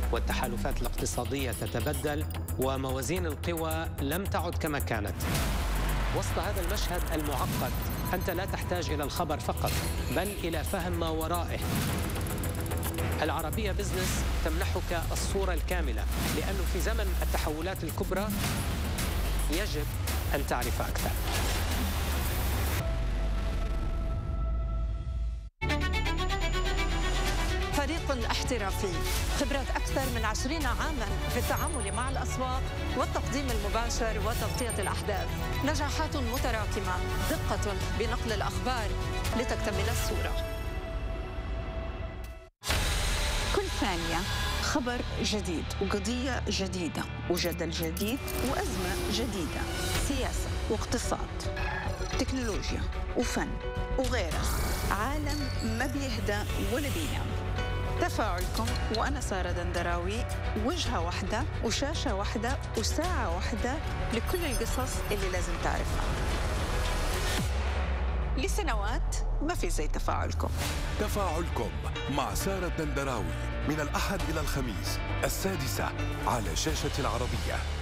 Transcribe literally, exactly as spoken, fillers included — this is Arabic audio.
والتحالفات الاقتصادية تتبدل، وموازين القوى لم تعد كما كانت. وسط هذا المشهد المعقد أنت لا تحتاج إلى الخبر فقط، بل إلى فهم ما ورائه. العربية بزنس تمنحك الصورة الكاملة، لأنه في زمن التحولات الكبرى يجب أن تعرف أكثر. فريق احترافي، خبرات أكثر من عشرين عاماً في التعامل مع الأسواق والتقديم المباشر وتغطية الأحداث، نجاحات متراكمة، دقة بنقل الأخبار لتكتمل الصورة. كل ثانية خبر جديد وقضية جديدة وجدل جديد وأزمة جديدة، سياسة واقتصاد، تكنولوجيا وفن وغيرها. عالم ما بيهدى ولا بينام. تفاعلكم وأنا سارة دندراوي، وجهة واحدة وشاشة واحدة وساعة واحدة لكل القصص اللي لازم تعرفها. لسنوات ما في زي تفاعلكم. تفاعلكم مع سارة دندراوي من الأحد إلى الخميس السادسة على شاشة العربية.